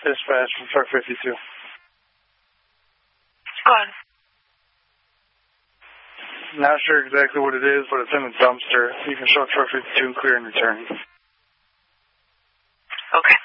Dispatch from truck 52. Go on. Not sure exactly what it is, but it's in the dumpster. You can show truck 52 and clear and return. Okay.